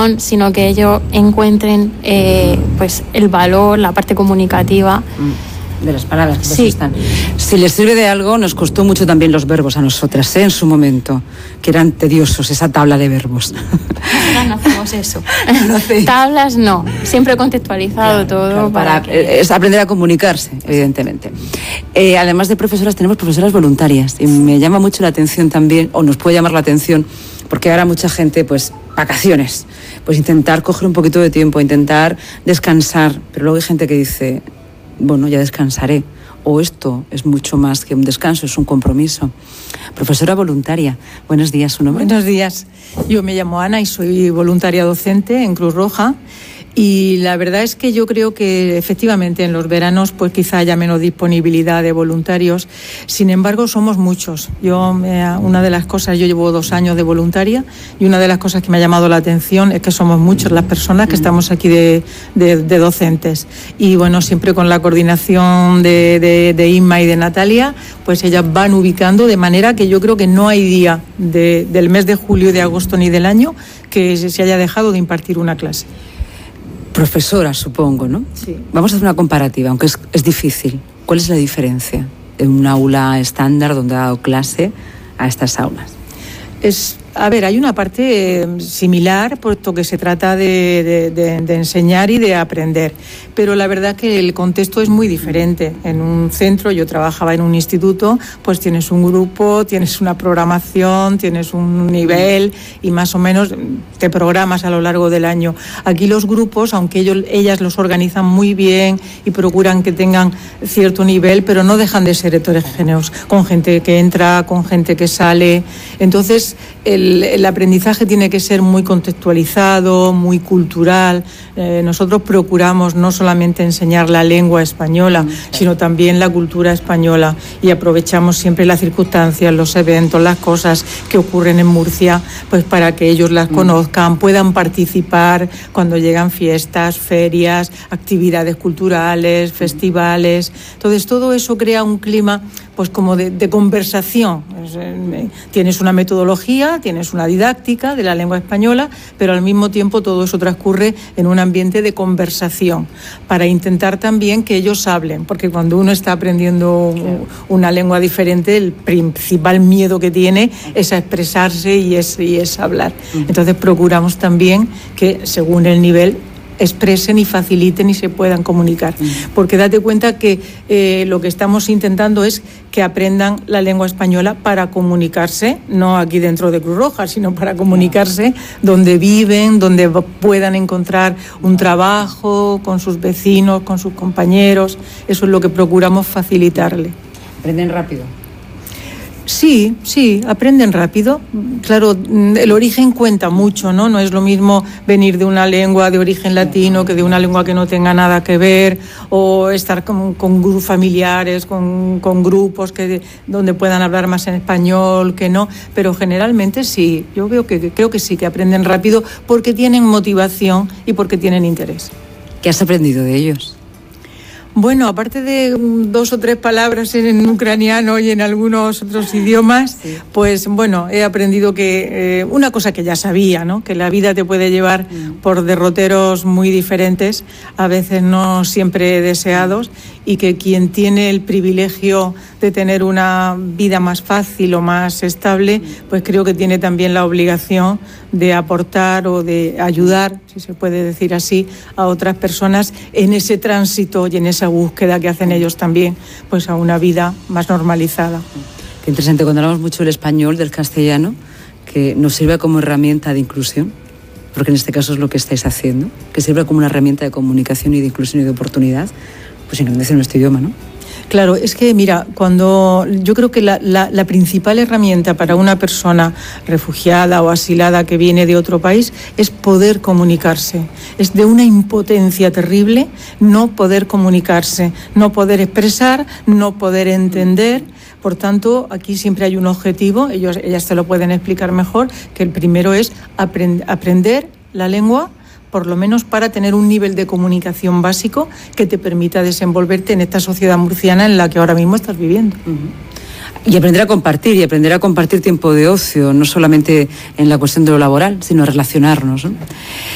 formación, sino que ellos encuentren pues el valor, la parte comunicativa. De las palabras que sí. están. Si les sirve de algo, nos costó mucho también los verbos a nosotras, en su momento, que eran tediosos, esa tabla de verbos. Nosotras no hacemos eso. Tablas no, siempre contextualizado todo. Es aprender a comunicarse, evidentemente. Además de profesoras, tenemos profesoras voluntarias, y me llama mucho la atención también, o nos puede llamar la atención, porque ahora mucha gente, pues, vacaciones, pues intentar coger un poquito de tiempo, intentar descansar, pero luego hay gente que dice, bueno, ya descansaré, o esto es mucho más que un descanso, es un compromiso. Profesora voluntaria, buenos días, ¿su nombre? Buenos días, yo me llamo Ana y soy voluntaria docente en Cruz Roja. Y la verdad es que yo creo que efectivamente en los veranos pues quizá haya menos disponibilidad de voluntarios. Sin embargo, somos muchos. Una de las cosas, yo llevo 2 años de voluntaria y una de las cosas que me ha llamado la atención es que somos muchos las personas que estamos aquí de docentes. Y bueno, siempre con la coordinación de Inma y de Natalia, pues ellas van ubicando de manera que yo creo que no hay día del mes de julio, de agosto ni del año que se haya dejado de impartir una clase. Profesora, supongo, ¿no? Sí. Vamos a hacer una comparativa, aunque es difícil. ¿Cuál es la diferencia de un aula estándar donde ha dado clase a estas aulas? Hay una parte similar, puesto que se trata de enseñar y de aprender, pero la verdad que el contexto es muy diferente. En un centro, yo trabajaba en un instituto, pues tienes un grupo, tienes una programación, tienes un nivel y más o menos te programas a lo largo del año. Aquí los grupos, aunque ellas los organizan muy bien y procuran que tengan cierto nivel, pero no dejan de ser heterogéneos, con gente que entra, con gente que sale. Entonces, el aprendizaje tiene que ser muy contextualizado, muy cultural. Nosotros procuramos no solamente enseñar la lengua española, sino también la cultura española, y aprovechamos siempre las circunstancias, los eventos, las cosas que ocurren en Murcia, pues para que ellos las conozcan, puedan participar cuando llegan fiestas, ferias, actividades culturales, festivales. Entonces todo eso crea un clima pues como de conversación. Tienes una metodología, tienes una didáctica de la lengua española, pero al mismo tiempo todo eso transcurre en un ambiente de conversación, para intentar también que ellos hablen, porque cuando uno está aprendiendo una lengua diferente, el principal miedo que tiene es a expresarse y es hablar. Entonces procuramos también que, según el nivel, expresen y faciliten y se puedan comunicar, porque date cuenta que lo que estamos intentando es que aprendan la lengua española para comunicarse, no aquí dentro de Cruz Roja, sino para comunicarse donde viven, donde puedan encontrar un trabajo, con sus vecinos, con sus compañeros. Eso es lo que procuramos facilitarle. ¿Aprenden rápido? Sí, aprenden rápido. Claro, el origen cuenta mucho, ¿no? No es lo mismo venir de una lengua de origen latino que de una lengua que no tenga nada que ver, o estar con grupos familiares, con grupos donde puedan hablar más en español que no, pero generalmente sí. Yo creo que sí, que aprenden rápido porque tienen motivación y porque tienen interés. ¿Qué has aprendido de ellos? Bueno, aparte de 2 o 3 palabras en ucraniano y en algunos otros idiomas, pues bueno, he aprendido que una cosa que ya sabía, ¿no? Que la vida te puede llevar por derroteros muy diferentes, a veces no siempre deseados, y que quien tiene el privilegio de tener una vida más fácil o más estable, pues creo que tiene también la obligación de aportar o de ayudar, si se puede decir así, a otras personas en ese tránsito y en esa búsqueda que hacen ellos también, pues a una vida más normalizada. Qué interesante, cuando hablamos mucho del español, del castellano, que nos sirve como herramienta de inclusión, porque en este caso es lo que estáis haciendo, que sirve como una herramienta de comunicación y de inclusión y de oportunidad, pues engrandece nuestro idioma, ¿no? Claro, es que mira, yo creo que la principal herramienta para una persona refugiada o asilada que viene de otro país es poder comunicarse. Es de una impotencia terrible no poder comunicarse, no poder expresar, no poder entender. Por tanto, aquí siempre hay un objetivo, ellas te lo pueden explicar mejor, que el primero es aprender la lengua, por lo menos para tener un nivel de comunicación básico que te permita desenvolverte en esta sociedad murciana en la que ahora mismo estás viviendo. Y aprender a compartir tiempo de ocio, no solamente en la cuestión de lo laboral, sino relacionarnos, ¿no?